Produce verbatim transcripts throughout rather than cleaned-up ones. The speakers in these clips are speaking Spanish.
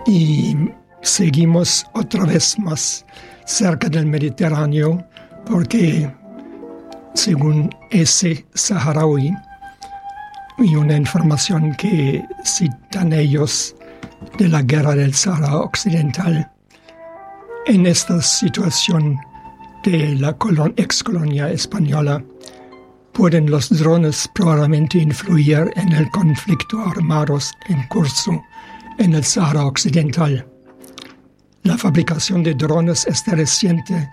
y seguimos otra vez más cerca del Mediterráneo porque, según ese saharaui, y una información que citan ellos de la guerra del Sahara Occidental, en esta situación de la ex-colonia española, pueden los drones probablemente influir en el conflicto armado en curso en el Sahara Occidental. La fabricación de drones es de reciente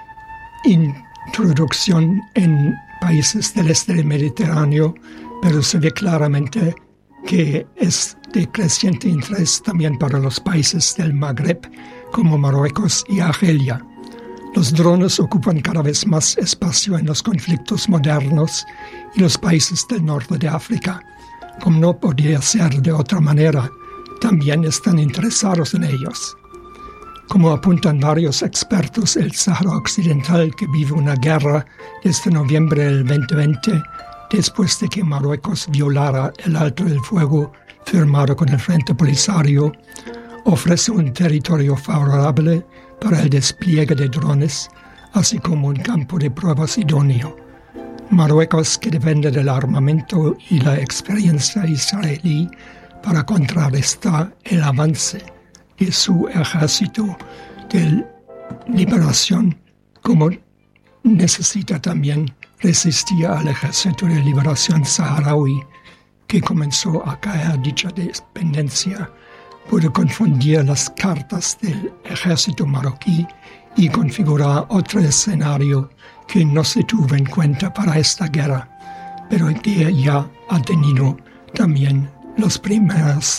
introducción en países del este del Mediterráneo, pero se ve claramente que es de creciente interés también para los países del Magreb, como Marruecos y Argelia. Los drones ocupan cada vez más espacio en los conflictos modernos y los países del norte de África. Como no podía ser de otra manera, también están interesados en ellos. Como apuntan varios expertos, el Sahara Occidental, que vive una guerra desde noviembre del veinte veinte, después de que Marruecos violara el alto del fuego firmado con el Frente Polisario, ofrece un territorio favorable para el despliegue de drones, así como un campo de pruebas idóneo. Marruecos, que depende del armamento y la experiencia israelí para contrarrestar el avance de su ejército de liberación, como necesita también resistir al ejército de liberación saharaui, que comenzó a caer dicha dependencia, puede confundir las cartas del ejército marroquí y configurar otro escenario que no se tuvo en cuenta para esta guerra, pero que ya ha tenido también las primeras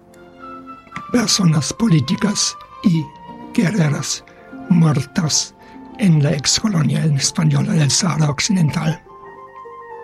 personas políticas y guerreras muertas en la ex-colonia española del Sahara Occidental.